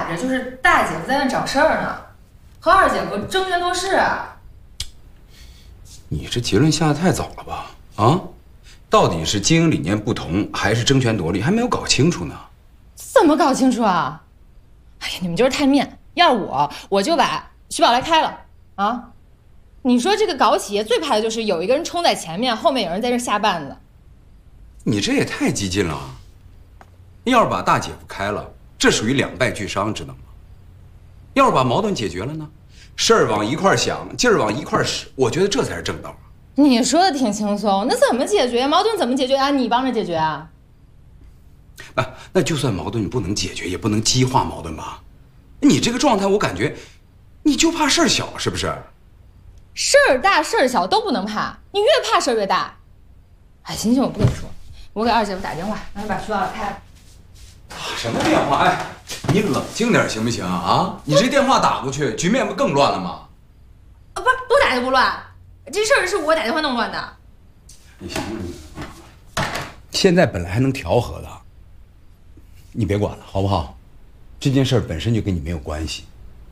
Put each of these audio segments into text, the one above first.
着就是大姐夫在那找事儿呢，和二姐夫争权夺势啊。 你这结论下得太早了吧？啊，到底是经营理念不同，还是争权夺利，还没有搞清楚呢？ 怎么搞清楚啊？哎呀，你们就是太面。要是我就把徐宝来开了啊！你说这个搞企业最怕的就是有一个人冲在前面，后面有人在这下绊子。 你这也太激进了！要是把大姐夫开了，这属于两败俱伤，知道吗？要是把矛盾解决了呢？事儿往一块儿想，劲儿往一块儿使，我觉得这才是正道。 你说的挺轻松，那怎么解决矛盾？怎么解决啊？你帮着解决啊？ 那就算矛盾不能解决，也不能激化矛盾吧？你这个状态，我感觉你就怕事儿小，是不是？ 事儿大事儿小都不能怕，你越怕事儿越大。哎，行，我不跟你说，我给二姐夫打电话，让他把徐宝来开了。 什么电话？哎，你冷静点行不行啊？你这电话打过去，局面不更乱了吗？ 不是，多打就不乱，这事儿是我打电话弄乱的。 你行了你，现在本来还能调和的，你别管了，好不好？这件事本身就跟你没有关系。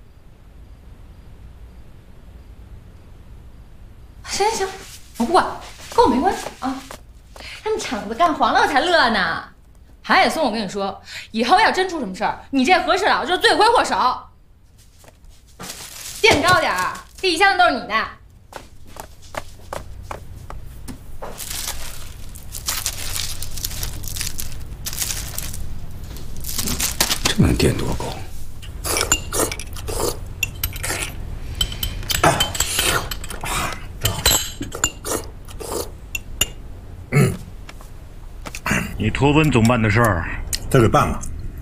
行，我不管，跟我没关系啊。他们场子干黄了我才乐呢。韩野松，我跟你说，以后要真出什么事儿，你这和事佬就是罪魁祸首。垫高点儿，这一箱子都是你的。 这能垫多高？ 你托温总办的事儿， 再给办了。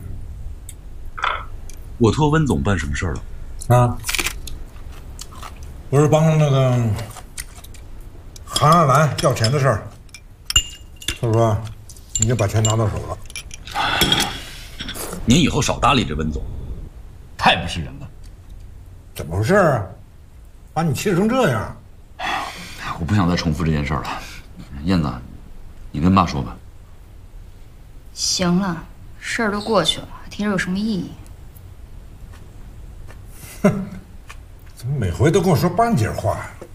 我托温总办什么事儿了？ 啊，不是帮那个韩爱兰要钱的事儿。他说你就把钱拿到手了。 您以后少搭理这温总，太不是人了。 怎么回事啊？把你气成这样？ 我不想再重复这件事儿了。燕子，你跟爸说吧。 行了，事儿都过去了，还提着有什么意义？ 哼，怎么每回都跟我说半截话呀？